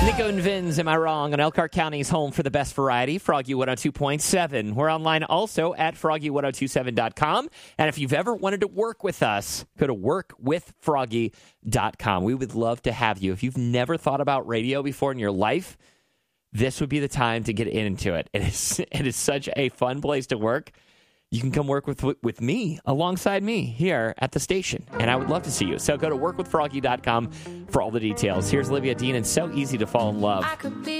Nico and Vin's, Am I Wrong? On Elkhart County's home for the best variety, Froggy 102.7. We're online also at froggy1027.com. And if you've ever wanted to work with us, go to workwithfroggy.com. We would love to have you. If you've never thought about radio before in your life, this would be the time to get into it. It is such a fun place to work. You can come work with me, alongside me, here at the station. And I would love to see you. So go to workwithfroggy.com for all the details. Here's Olivia Dean, and So Easy to Fall in Love.